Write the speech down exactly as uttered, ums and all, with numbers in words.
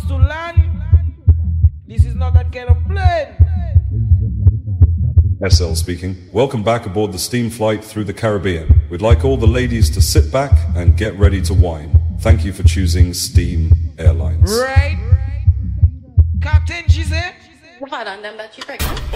to land, this is not that kind of plane. S L speaking. Welcome back aboard the steam flight through the Caribbean. We'd like all the ladies to sit back and get ready to wine. Thank you for choosing Steam Airlines. Right? Captain, she said? Hold on, them that you pregnant.